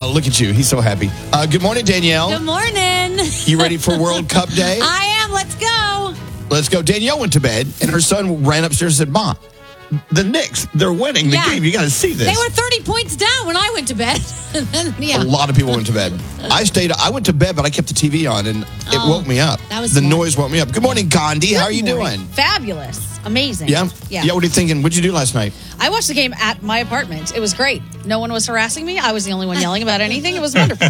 Oh, look at you. He's so happy. Good morning, Danielle. Good morning. You ready for World Cup Day? I am. Let's go. Let's go. Danielle went to bed, and her son ran upstairs and said, Mom, the Knicks, they're winning the game. You got to see this. They were 30 points down when I went to bed. And then, A lot of people went to bed. I went to bed, but I kept the TV on, and it woke me up. That was the smart. noise woke me up. Good morning, Gandhi. How are you doing? Fabulous. Amazing. Yeah? Yeah. What are you thinking? What'd you do last night? I watched the game at my apartment. It was great. No one was harassing me. I was the only one yelling about anything. It was wonderful.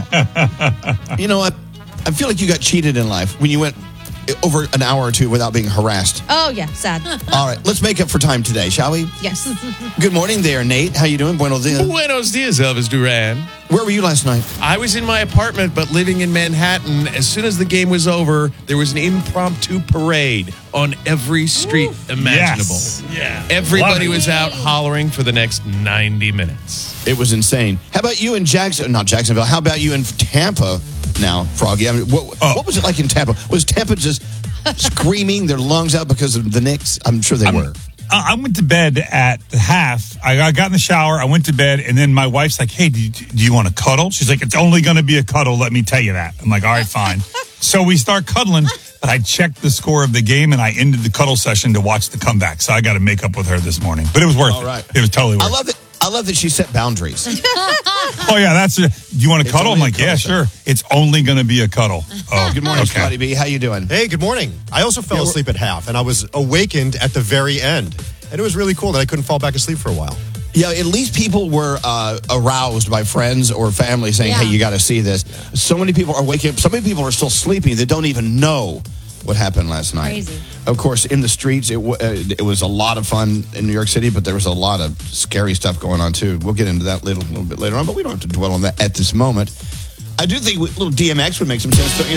You know what? I feel like you got cheated in life when you went over an hour or two without being harassed. Oh, yeah. Sad. All right, let's make up for time today, shall we? Yes. Good morning there, Nate. How you doing? Buenos dias. Buenos dias, Elvis Duran. Where were you last night? I was in my apartment, but living in Manhattan. As soon as the game was over, there was an impromptu parade on every street imaginable. Yes. Yeah. Everybody was out hollering for the next 90 minutes. It was insane. How about you in Jacksonville? How about you in Tampa now, Froggy? I mean, what was it like in Tampa? Was Tampa just screaming their lungs out because of the Knicks? I'm sure they were. I went to bed at half. I got in the shower. I went to bed, and then my wife's like, "Hey, do you want to cuddle?" She's like, "It's only going to be a cuddle. Let me tell you that." I'm like, "All right, fine." So we start cuddling. But I checked the score of the game, and I ended the cuddle session to watch the comeback. So I got to make up with her this morning. But it was worth it. It was totally worth it. I love that she set boundaries. Oh, yeah, do you want to cuddle? I'm like, yeah, sure. It's only going to be a cuddle. Oh, good morning, Scotty B. How you doing? Hey, good morning. I also fell asleep at half, and I was awakened at the very end. And it was really cool that I couldn't fall back asleep for a while. Yeah, at least people were aroused by friends or family saying, hey, you got to see this. So many people are waking up. So many people are still sleeping. They don't even know what happened last night. Crazy. Of course, in the streets, it was a lot of fun in New York City, but there was a lot of scary stuff going on, too. We'll get into that a little bit later on, but we don't have to dwell on that at this moment. I do think little DMX would make some sense, don't you?